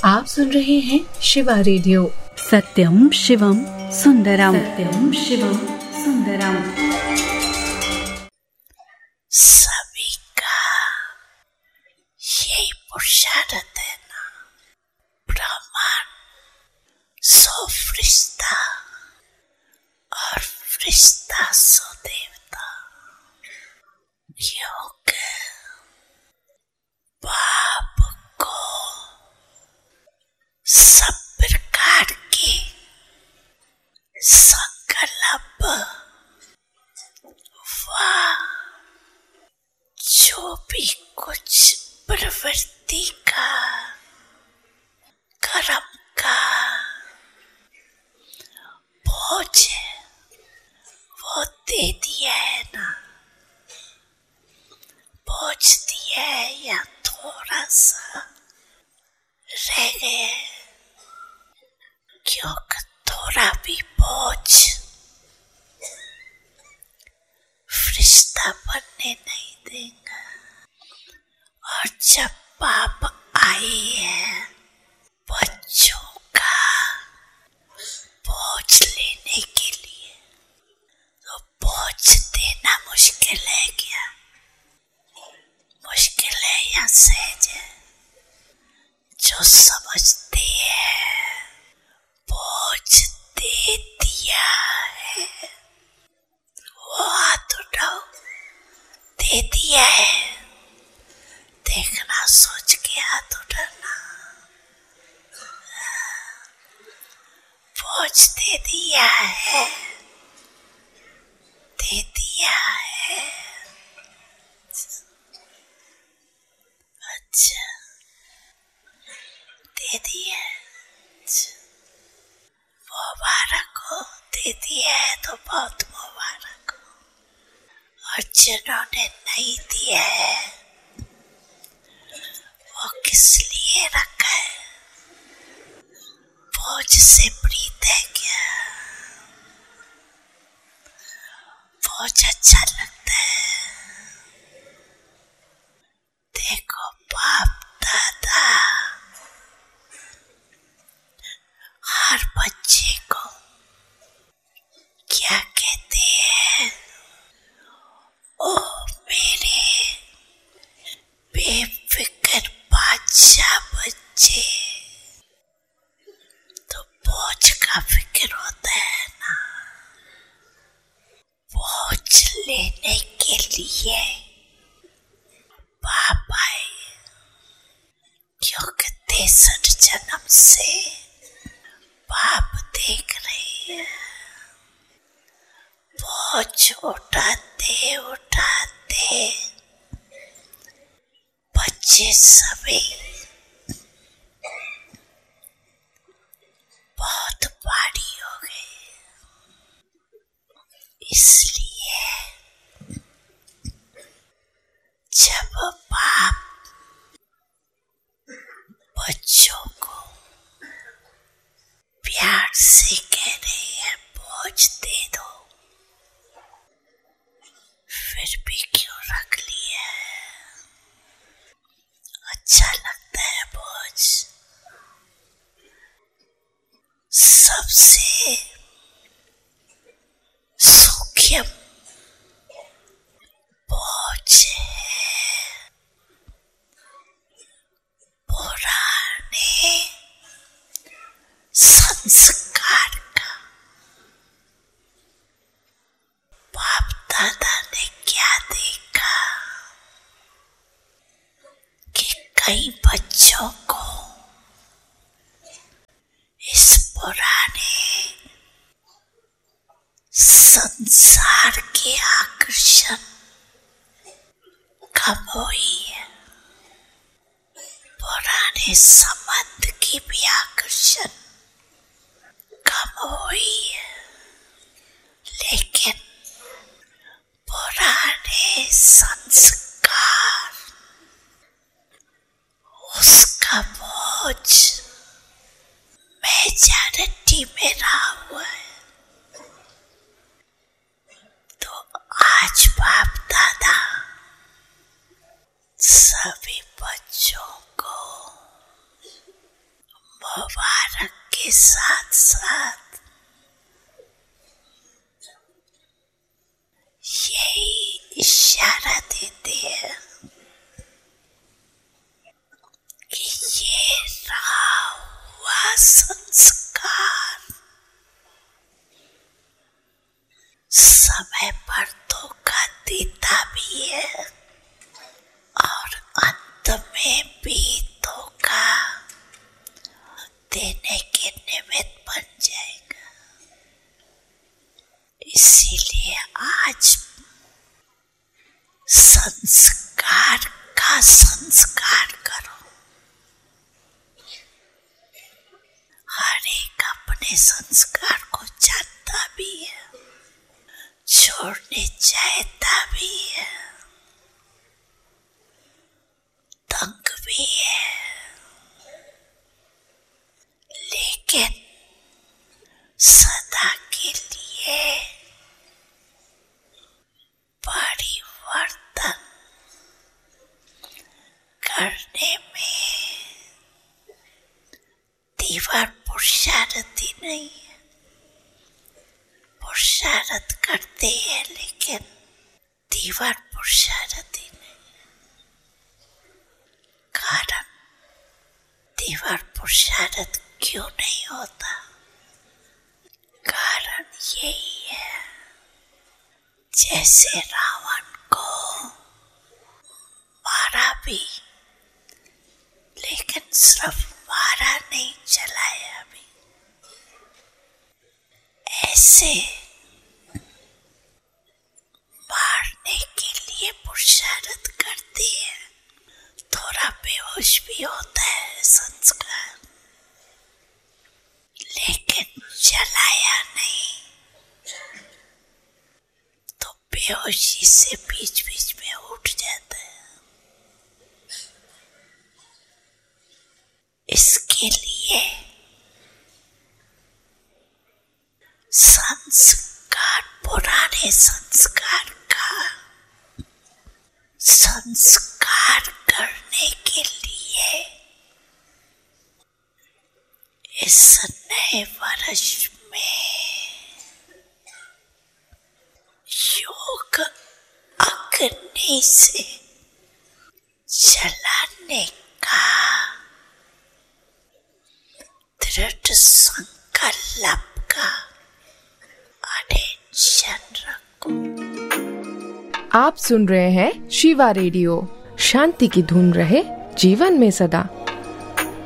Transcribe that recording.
आप सुन रहे हैं शिवा रेडियो। सत्यम शिवम सुंदरम, सत्यम शिवम सुंदरम। सभी का यही पुरुषार्थ है ना, ब्रह्मांड सो फरिश्ता और फरिश्ता सो देवता। योग बाप को सब प्रकार के संकल्प व जो भी कुछ प्रवृत्ति का कर्म का बोझ है वो दे दिया है ना, बोझ दिया है या थोड़ा सा रह गया, क्योंकि थोड़ा भी बोझ फरिश्ता बनने नहीं देगा। और जब पाप आई है बच्चों का बोझ लेने के लिए, तो बोझ देना मुश्किल है क्या? मुश्किल है या सहज है? जो समझते हैं बोझ दे दिया है, वो हाथ उठाओ, दे दिया है। देखना, सोच के हाथ उठाना। बोझ दे दिया है, दे दिया है। अच्छा, दे दिया है, मुबारक हो। दे दिया है तो बहुत मुबारक हो। और जिन्होंने नहीं दिया है वो किस लिए रखा है? बोझ से प्रीत है क्या? बोझ अच्छा लगता है? देखो बाप दादा हर बच्चे को क्या कहते हैं? ओ मेरे बेफिक्र बादशाह बच्चे। तो बोझ का फिक्र होता है ना, बोझ लेने के लिए बाप आए, क्योंकि 63 जन्म से बाप देख रहे हैं। बोझ उठाते उठाते बच्चे सभी बहुत भारी हो गए। इसलिए जब बाप बच्चों को प्यार से कह रहे हैं बोझ दे दो, फिर भी क्यों रख लिया है? अच्छा लगता है बोझ। सबसे सूक्ष्म बोझ है पुराने संस्कार का। बाप दादा ने क्या देखा कि कई बच्चों को इस पुराने संसार के आकर्षण कम हुई है, पुराने संबंध की भी आकर्षण कम हुई है, लेकिन पुराने संस्कार उसका बोझ मेजॉरिटी में रहा हुआ है। तो आज बाप दादा सभी बच्चों को मुबारक के साथ साथ यही इशारा देते हैं कि ये रहा हुआ संस्कार समय पर धोखा देता भी है और अंत में भी धोखा देने के निमित्त बन जाएगा। इसीलिए आज संस्कार का संस्कार करो। हर एक अपने संस्कार को जानता भी है, छोड़ने चाहता भी है, तंग भी है, लेकिन सदा के लिए परिवर्तन करने में दीवार पुरुषार्थी नहीं है। पुरुषार्थ करते हैं लेकिन दीवार पुरुषार्थी नहीं। कारण दीवार पुरुषार्थ क्यों नहीं होता? कारण यही है, जैसे रावण को मारा भी लेकिन सिर्फ मारा नहीं, जलाया भी। ऐसे मारने के लिए पुरुषार्थ करते हैं, थोड़ा बेहोश भी होता है संस्कार, लेकिन जलाया नहीं। तो बेहोशी से बीच बीच में उठ जाता है। इसके लिए संस्कार, पुराने संस्कार का संस्कार करने के लिए इस नए वर्ष में योग अग्नि से जलाने का दृढ़ संकल्प का अटेंशन रखो। आप सुन रहे हैं शिवा रेडियो। शांति की धुन रहे जीवन में सदा।